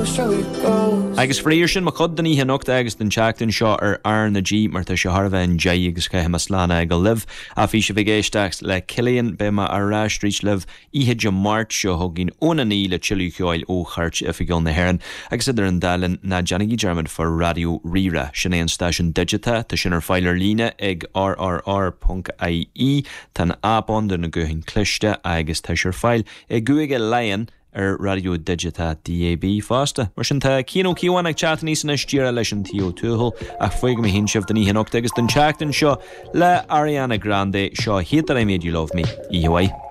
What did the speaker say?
Agus fríir sin má chud daní hinocht agus den teachtain seo ar na G mar tá se Harbheith an J agus caiim slána go liv a fi se vigéisteach le Cillian be ma ará strís liv ihe de mart seo hogin onaní le chilú ceáil ó chart a fi gil na heran agus idir an dalin na Janigi German for Radio Rira sin éon station digita tá sin ar feilir lína ag rrr.ie tan apon den na guhin cliste agus tá sir feil ag guige leian ar Radio Digita DAB fásta. Mar sin tá cíanó cíháin ag chat níos na stíra leis an tío túhol ach foiig mi hín sibh den í hinocht agus den teachtain seo le Ariana Grande seo Hate That I Made You Love Me. Ihuai.